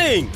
morning.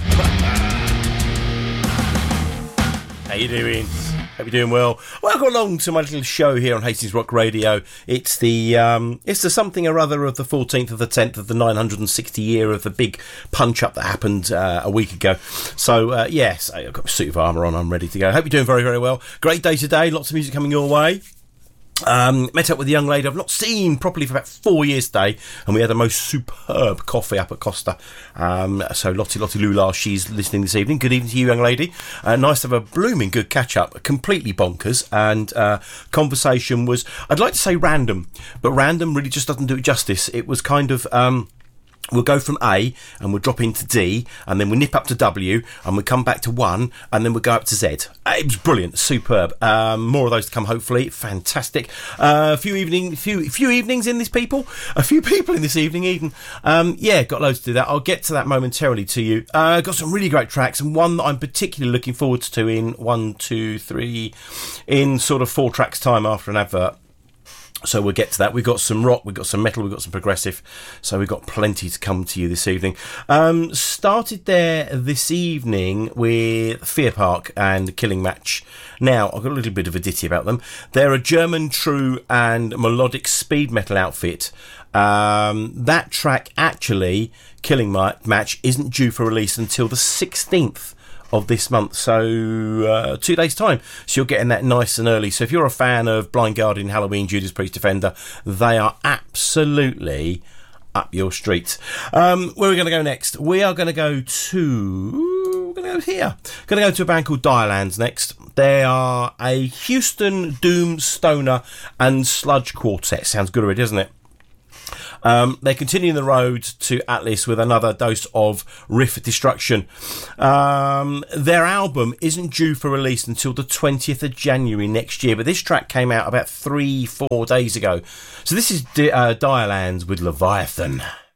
How you doing? Hope you're doing well. Welcome along to my little show here on Hastings Rock Radio. It's the something or other of the 14th of the 10th of the 960 year of the big punch-up that happened a week ago. So, yes, I've got my suit of armour on. I'm ready to go. Hope you're doing very, very well. Great day today. Lots of music coming your way. Met up with a young lady I've not seen properly for about 4 years today, and we had a most superb coffee up at Costa. So Lottie Lula, she's listening this evening. Good evening to you, young lady. Nice to have a blooming good catch up, completely bonkers, and conversation was, I'd like to say random, but random really just doesn't do it justice. It was kind of we'll go from A and we'll drop into D, and then we'll nip up to W, and we'll come back to 1, and then we'll go up to Z. It was brilliant, superb. More of those to come, hopefully. Fantastic. A few evenings in this people. A few people in this evening, even. Yeah, got loads to do that. I'll get to that momentarily to you. Got some really great tracks, and one that I'm particularly looking forward to in 1, 2, 3, in sort of 4 tracks time after an advert. So we'll get to that. We've got some rock, we've got some metal, we've got some progressive. So we've got plenty to come to you this evening. Started there this evening with Fear Park and Killing Match. Now, I've got a little bit of a ditty about them. They're a German true and melodic speed metal outfit. That track, actually, Killing Match, isn't due for release until the 16th of this month, so 2 days time, so you're getting that nice and early. So if you're a fan of Blind Guardian, Halloween, Judas Priest, Defender, they are absolutely up your street. Where are we going to go next? We are going to go to a band called Direlands next. They are a Houston doom, stoner and sludge quartet. Sounds good already, doesn't it? They continue the road to Atlas with another dose of riff destruction. Their album isn't due for release until the 20th of January next year, but this track came out about 3-4 days ago. So this is Direlands with Leviathan.